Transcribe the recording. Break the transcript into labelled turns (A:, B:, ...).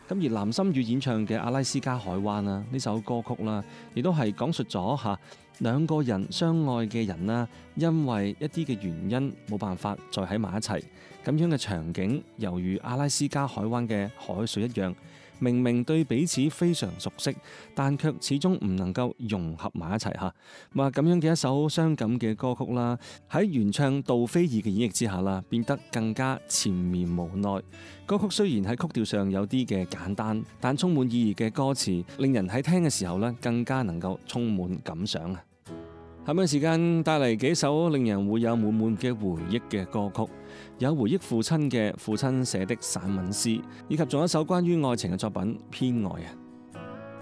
A: 咁而藍心宇演唱嘅《阿拉斯加海灣》啦，呢首歌曲啦，亦都係講述咗兩個人相愛嘅人啦，因為一啲嘅原因冇辦法再喺埋一齊，咁樣嘅場景，猶如阿拉斯加海灣嘅海水一樣。明明對彼此非常熟悉，但卻始終唔能夠融合埋一齊嚇。咁樣嘅一首傷感嘅歌曲啦，喺原唱杜菲爾嘅演繹之下啦，變得更加纏綿無奈。歌曲雖然喺曲調上有啲嘅簡單，但充滿意義嘅歌詞，令人喺聽嘅時候咧，更加能夠充滿感想啊！下面時間帶嚟幾首令人會有滿滿嘅回憶嘅歌曲，有回憶父親嘅父親寫的散文詩，以及仲有一首關於愛情嘅作品《偏愛》啊！